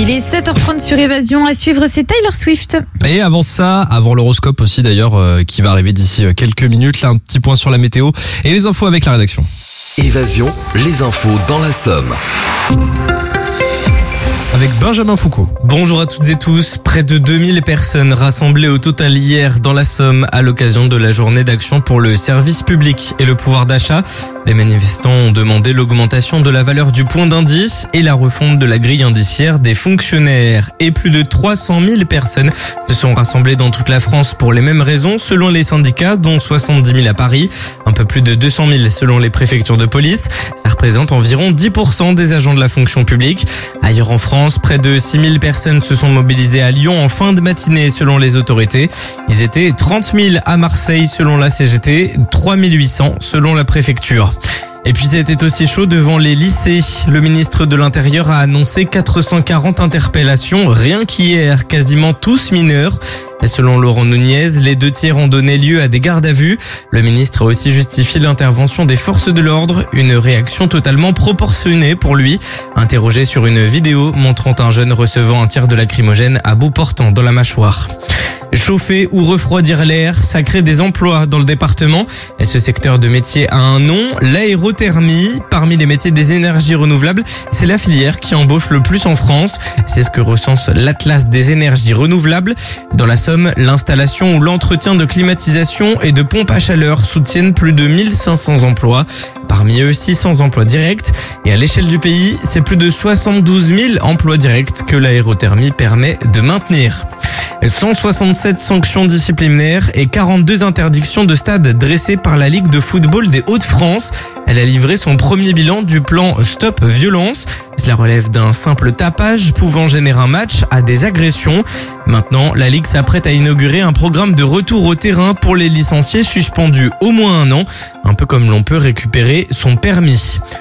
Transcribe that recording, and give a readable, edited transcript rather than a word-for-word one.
Il est 7h30 sur Évasion. À suivre, c'est Taylor Swift. Et avant ça, avant l'horoscope aussi d'ailleurs, qui va arriver d'ici quelques minutes, là un petit point sur la météo et les infos avec la rédaction. Évasion, les infos dans la Somme. Avec Benjamin Foucault. Bonjour à toutes et tous. Près de 2000 personnes rassemblées au total hier dans la Somme à l'occasion de la journée d'action pour le service public et le pouvoir d'achat. Les manifestants ont demandé l'augmentation de la valeur du point d'indice et la refonte de la grille indiciaire des fonctionnaires. Et plus de 300 000 personnes se sont rassemblées dans toute la France pour les mêmes raisons selon les syndicats, dont 70 000 à Paris, un peu plus de 200 000 selon les préfectures de police. Ça représente environ 10% des agents de la fonction publique. Ailleurs en France, près de 6000 personnes se sont mobilisées à Lyon en fin de matinée selon les autorités. Ils étaient 30 000 à Marseille selon la CGT, 3800 selon la préfecture. Et puis c'était aussi chaud devant les lycées. Le ministre de l'Intérieur a annoncé 440 interpellations rien qu'hier, quasiment tous mineurs. Et selon Laurent Nunez, les 2/3 ont donné lieu à des gardes à vue. Le ministre a aussi justifié l'intervention des forces de l'ordre, une réaction totalement proportionnée pour lui. Interrogé sur une vidéo montrant un jeune recevant un tir de lacrymogène à bout portant dans la mâchoire. Chauffer ou refroidir l'air, ça crée des emplois dans le département. Et ce secteur de métier a un nom, l'aérothermie. Parmi les métiers des énergies renouvelables, c'est la filière qui embauche le plus en France. C'est ce que recense l'Atlas des énergies renouvelables. Dans la Somme, l'installation ou l'entretien de climatisation et de pompes à chaleur soutiennent plus de 1500 emplois. Parmi eux, 600 emplois directs. Et à l'échelle du pays, c'est plus de 72 000 emplois directs que l'aérothermie permet de maintenir. 167 sanctions disciplinaires et 42 interdictions de stade dressées par la Ligue de football des Hauts-de-France. Elle a livré son premier bilan du plan Stop Violence. Cela relève d'un simple tapage pouvant générer un match à des agressions. Maintenant, la Ligue s'apprête à inaugurer un programme de retour au terrain pour les licenciés suspendus au moins 1 an, un peu comme l'on peut récupérer son permis.